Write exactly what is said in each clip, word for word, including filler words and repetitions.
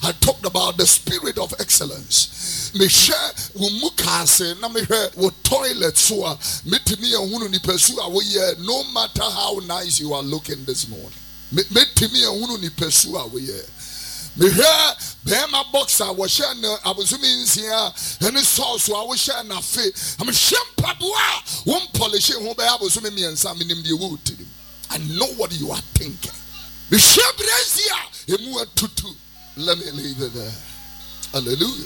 I talked about the spirit of excellence. Me share umukase na me share wo toilet so a metimi ehunu nipa su a wo ye, no matter how nice you are looking this morning. Metimi ehunu nipa su a wo ye. Me hear Bema boxer was sharing. I was assuming here any sauce. I was sharing a face. I'm a shampoo. One polish home. I was assuming me and some in the wood. I know what you are thinking. The shabrasia. He moved tutu. Let me leave it there. Hallelujah.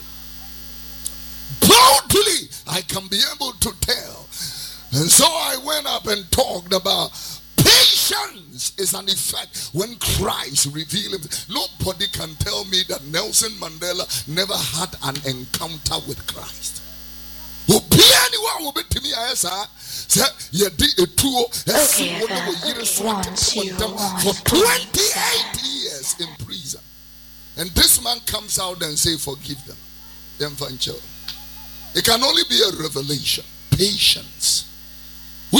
Proudly, I can be able to tell. And so I went up and talked about patience is an effect when Christ revealed him. Nobody can tell me that Nelson Mandela never had an encounter with Christ. Okay, for twenty-eight years in prison. And this man comes out and say, forgive them. It can only be a revelation. Patience. I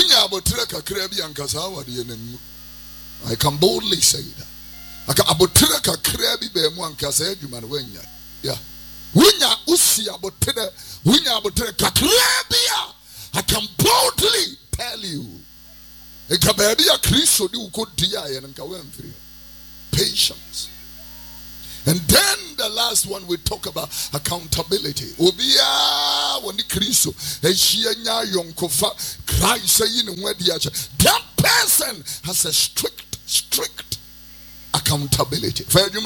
can boldly say that. I can abotreka krebi be mu ankasa adwuma no wanya. Yeah. Winya usi abotre, winya abotreka krebi. I can boldly tell you. E ka baby a Kristo di ukodi aye nka wemfiri. Patience. And then the last one we talk about accountability. Obia when the Kristo ehia yonkofa Christ saying where the that person has a strict strict accountability.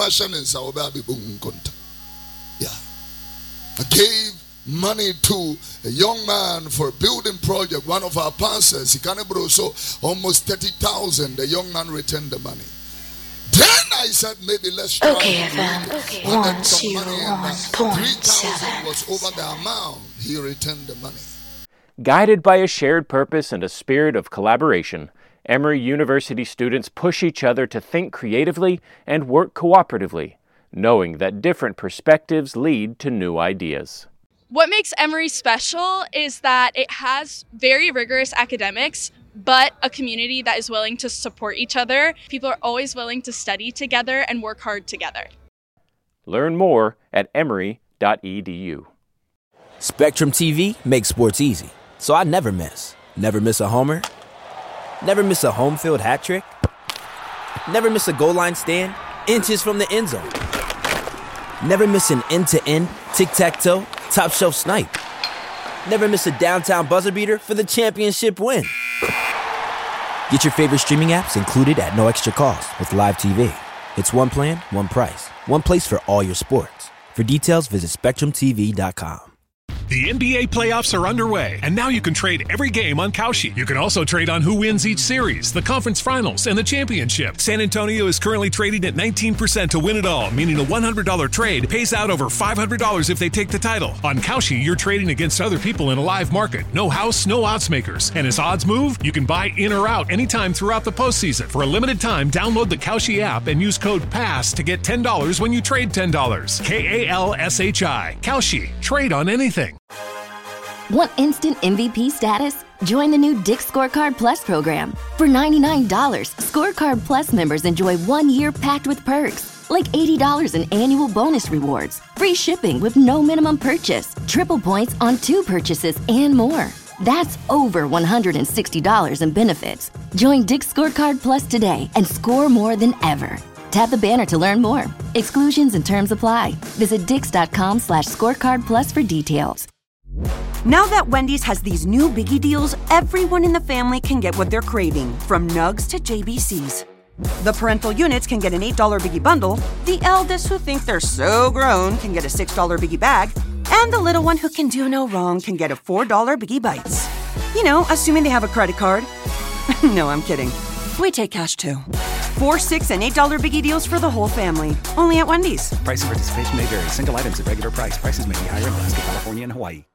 Yeah. I gave money to a young man for a building project. One of our pastors, he can't so almost thirty thousand. The young man returned the money. Then I said, maybe let's try. Okay, F M. Okay, one, two, one, point seven. Was over the amount. He returned the money. Guided by a shared purpose and a spirit of collaboration, Emory University students push each other to think creatively and work cooperatively, knowing that different perspectives lead to new ideas. What makes Emory special is that it has very rigorous academics, but a community that is willing to support each other. People are always willing to study together and work hard together. Learn more at emory dot e d u. Spectrum T V makes sports easy, so I never miss. Never miss a homer. Never miss a home field hat trick. Never miss a goal line stand, inches from the end zone. Never miss an end-to-end, tic-tac-toe, top shelf snipe. Never miss a downtown buzzer beater for the championship win. Get your favorite streaming apps included at no extra cost with Live T V. It's one plan, one price, one place for all your sports. For details, visit spectrum t v dot com. The N B A playoffs are underway, and now you can trade every game on Kalshi. You can also trade on who wins each series, the conference finals, and the championship. San Antonio is currently trading at nineteen percent to win it all, meaning a one hundred dollars trade pays out over five hundred dollars if they take the title. On Kalshi, you're trading against other people in a live market. No house, no odds makers. And as odds move, you can buy in or out anytime throughout the postseason. For a limited time, download the Kalshi app and use code PASS to get ten dollars when you trade ten dollars. K A L S H I. Kalshi. Trade on anything. Want instant M V P status? Join the new Dick's Scorecard Plus program. For ninety-nine dollars, Scorecard Plus members enjoy one year packed with perks, like eighty dollars in annual bonus rewards, free shipping with no minimum purchase, triple points on two purchases, and more. That's over one hundred sixty dollars in benefits. Join Dick's Scorecard Plus today and score more than ever. Tap the banner to learn more. Exclusions and terms apply. Visit dix.com slash scorecard plus for details. Now that Wendy's has these new biggie deals, everyone in the family can get what they're craving, from nugs to J B Cs. The parental units can get an eight dollar biggie bundle, the eldest who think they're so grown can get a six dollar biggie bag, and the little one who can do no wrong can get a four dollar biggie bites. You know, assuming they have a credit card. No, I'm kidding. We take cash too. Four, six, and eight dollar biggie deals for the whole family. Only at Wendy's. Price and participation may vary. Single items at regular price. Prices may be higher in Alaska, California, and Hawaii.